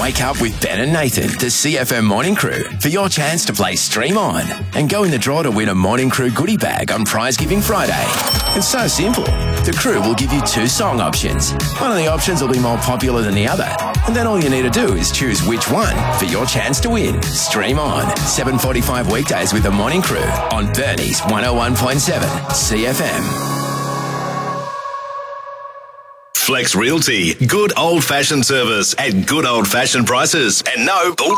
Wake up with Ben and Nathan, the CFM Morning Crew, for your chance to play Stream On and go in the draw to win a Morning Crew goodie bag on Prize Giving Friday. It's so simple. The crew will give you 2 song options. One of the options will be more popular than the other, and then all you need to do is choose which one for your chance to win. Stream On, 7:45 weekdays with the Morning Crew on Bernie's 101.7 CFM. Flex Realty. Good old-fashioned service at good old-fashioned prices. And no bull.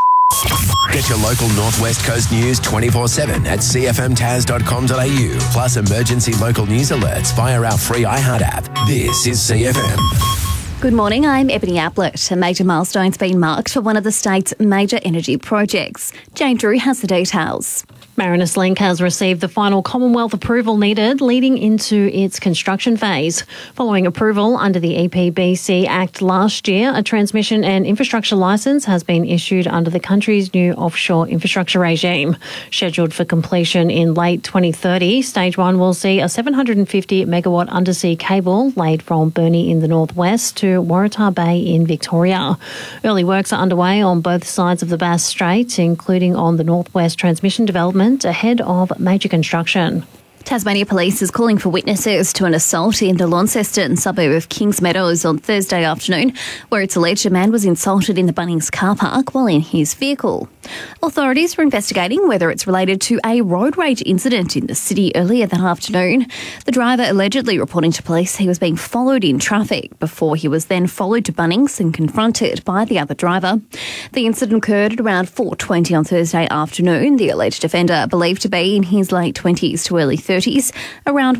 Get your local Northwest Coast news 24/7 at cfmtaz.com.au. Plus emergency local news alerts via our free iHeart app. This is CFM. Good morning, I'm Ebony Ablett. A major milestone's been marked for one of the state's major energy projects. Jane Drew has the details. Marinus Link has received the final Commonwealth approval needed leading into its construction phase. Following approval under the EPBC Act last year, a transmission and infrastructure licence has been issued under the country's new offshore infrastructure regime. Scheduled for completion in late 2030, Stage 1 will see a 750 megawatt undersea cable laid from Burnie in the northwest to Waratah Bay in Victoria. Early works are underway on both sides of the Bass Strait, including on the northwest transmission development ahead of major construction. Tasmania Police is calling for witnesses to an assault in the Launceston suburb of Kings Meadows on Thursday afternoon, where it's alleged a man was insulted in the Bunnings car park while in his vehicle. Authorities are investigating whether it's related to a road rage incident in the city earlier that afternoon. The driver allegedly reporting to police he was being followed in traffic before he was then followed to Bunnings and confronted by the other driver. The incident occurred at around 4:20 on Thursday afternoon. The alleged offender, believed to be in his late 20s to early 30s, around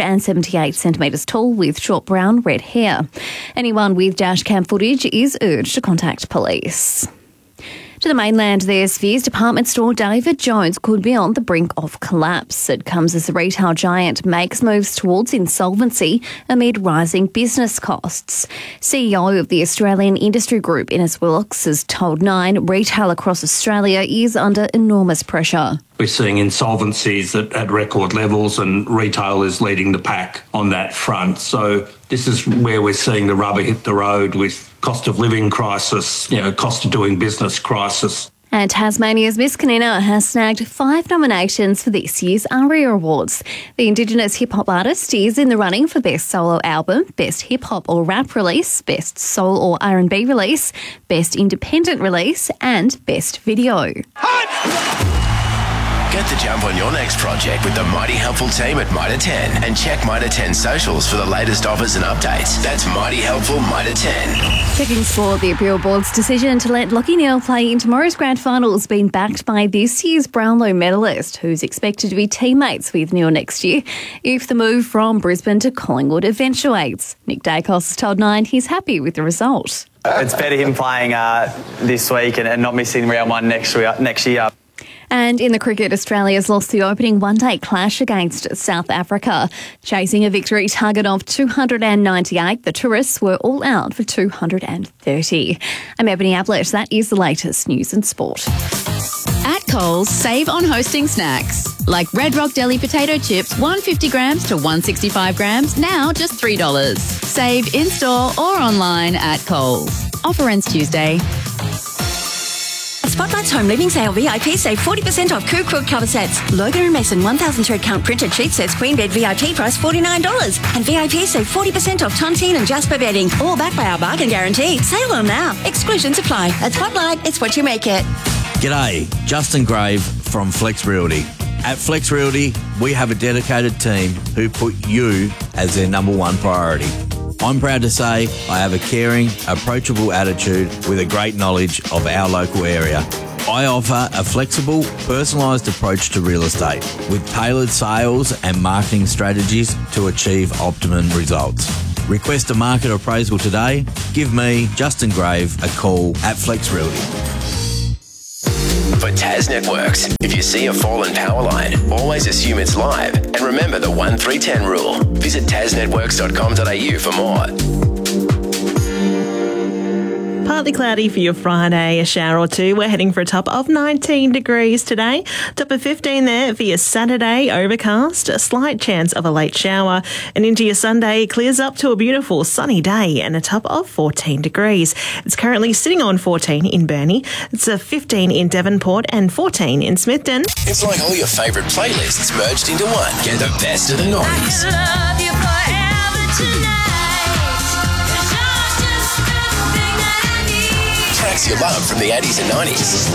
178 centimetres tall with short brown red hair. Anyone with dash cam footage is urged to contact police. To the mainland, there's fears department store David Jones could be on the brink of collapse. It comes as the retail giant makes moves towards insolvency amid rising business costs. CEO of the Australian Industry Group, Innes Wilkes, has told Nine retail across Australia is under enormous pressure. We're seeing insolvencies at record levels, and retail is leading the pack on that front. So this is where we're seeing the rubber hit the road with cost of living crisis, cost of doing business crisis. And Tasmania's Miss Kanina has snagged 5 nominations for this year's ARIA Awards. The Indigenous hip-hop artist is in the running for Best Solo Album, Best Hip-Hop or Rap Release, Best Soul or R&B Release, Best Independent Release and Best Video. Get the jump on your next project with the Mighty Helpful team at Mitre 10 and check Mitre 10 socials for the latest offers and updates. That's Mighty Helpful Mitre 10. Checking sport, the appeal board's decision to let Lachie Neale play in tomorrow's grand final has been backed by this year's Brownlow medalist, who's expected to be teammates with Neale next year if the move from Brisbane to Collingwood eventuates. Nick Dacos has told Nine he's happy with the result. It's better him playing this week and not missing round 1 next year. And in the cricket, Australia's lost the opening one-day clash against South Africa. Chasing a victory target of 298, the tourists were all out for 230. I'm Ebony Ablett. That is the latest news and sport. At Coles, save on hosting snacks. Like Red Rock Deli potato chips, 150 grams to 165 grams, now just $3. Save in-store or online at Coles. Offer ends Tuesday. Spotlight's Home Living Sale VIP save 40% off Coup Quilt cover sets. Logan & Mason 1,000 thread count printed sheet sets queen bed VIP price $49. And VIP save 40% off Tontine and Jasper bedding. All backed by our bargain guarantee. Sale on now. Exclusions apply. At Spotlight, it's what you make it. G'day, Justin Grave from Flex Realty. At Flex Realty, we have a dedicated team who put you as their number one priority. I'm proud to say I have a caring, approachable attitude with a great knowledge of our local area. I offer a flexible, personalised approach to real estate with tailored sales and marketing strategies to achieve optimum results. Request a market appraisal today. Give me, Justin Grave, a call at Flex Realty. For Tas Networks, if you see a fallen power line, always assume it's live and remember the 1-3-10 rule. Visit tasnetworks.com.au for more. Partly cloudy for your Friday, a shower or two. We're heading for a top of 19 degrees today. Top of 15 there for your Saturday, overcast, a slight chance of a late shower. And into your Sunday, clears up to a beautiful sunny day and a top of 14 degrees. It's currently sitting on 14 in Burnie. It's a 15 in Devonport and 14 in Smithton. It's like all your favourite playlists merged into one. Get the best of the 90s. Tracks you love from the 80s and 90s.